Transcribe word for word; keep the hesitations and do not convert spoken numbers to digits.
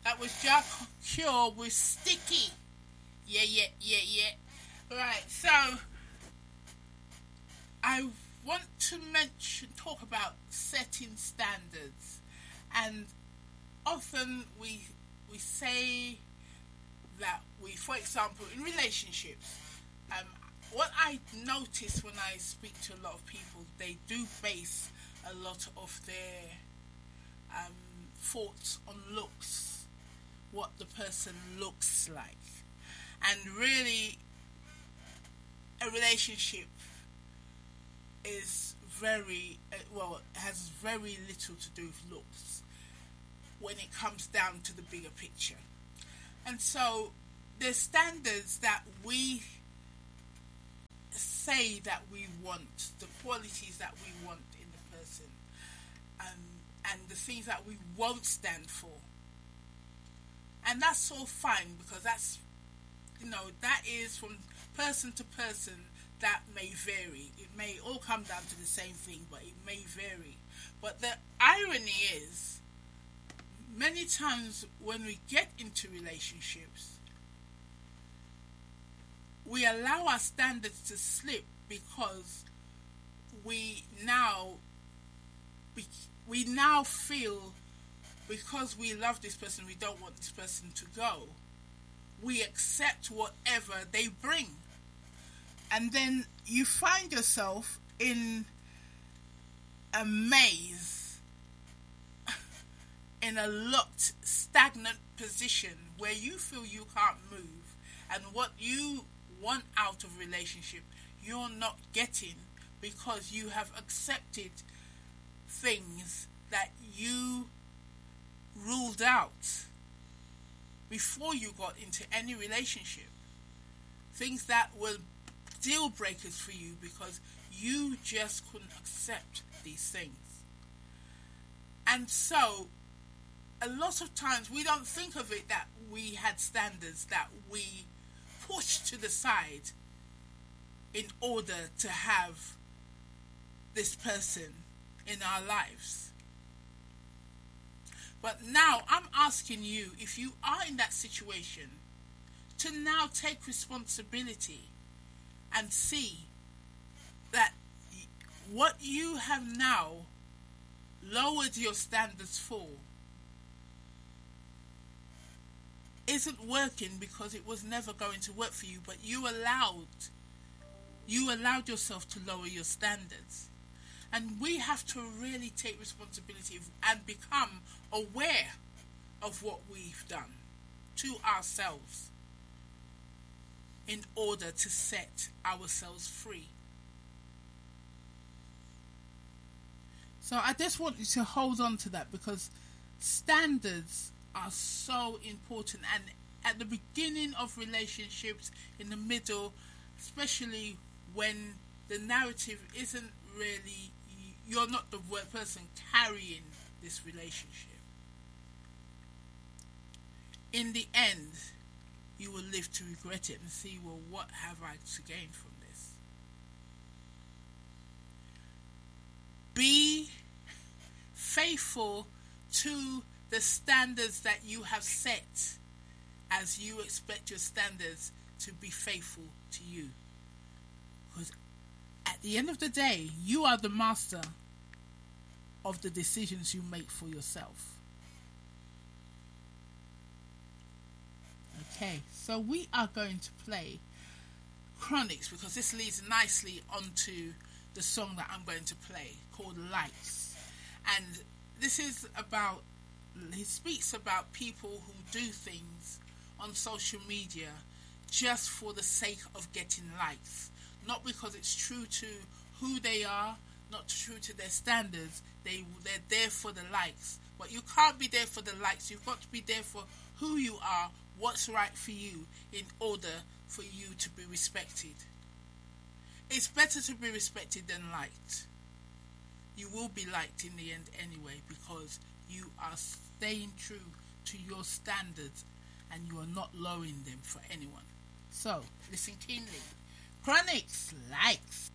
That was Jack Cure with Sticky. Yeah, yeah, yeah, yeah. Right, so I want to mention, talk about setting standards. And often we we say that we, for example, in relationships, um, what I notice when I speak to a lot of people, they do base a lot of their um, thoughts on looks, what the person looks like. And really, a relationship is very, uh, well, has very little to do with looks when it comes down to the bigger picture. And so, the standards that we say that we want, the qualities that we want in the person, um, and the things that we won't stand for. And that's all fine, because that's, you know, that is from person to person, that may vary. It may all come down to the same thing, but it may vary. But the irony is, many times when we get into relationships, we allow our standards to slip because we now we now feel, because we love this person, we don't want this person to go, we accept whatever they bring. And then you find yourself in a maze, in a locked, stagnant position where you feel you can't move, and what you want out of relationship you're not getting, because you have accepted things that you ruled out before you got into any relationship. Things that were deal breakers for you because you just couldn't accept these things. And so a lot of times we don't think of it that we had standards that we pushed to the side in order to have this person in our lives. But now I'm asking you, if you are in that situation, to now take responsibility and see that what you have now lowered your standards for isn't working, because it was never going to work for you, but you allowed you allowed yourself to lower your standards. And we have to really take responsibility and become aware of what we've done to ourselves in order to set ourselves free. So I just want you to hold on to that, because standards are so important, and at the beginning of relationships, in the middle, especially when the narrative isn't really, you're not the person carrying this relationship. In the end, you will live to regret it and see, well, what have I to gain from this? Be faithful to the standards that you have set, as you expect your standards to be faithful to you. Because at the end of the day, you are the master of the decisions you make for yourself. Okay, so we are going to play Chronixx, because this leads nicely onto the song that I'm going to play, called Likes. And this is about, he speaks about people who do things on social media just for the sake of getting likes. Not because it's true to who they are, not true to their standards. They, they're there for the likes. But you can't be there for the likes. You've got to be there for who you are, what's right for you, in order for you to be respected. It's better to be respected than liked. You will be liked in the end anyway, because you are staying true to your standards and you are not lowering them for anyone. So, listen keenly. Chronixx, Likes.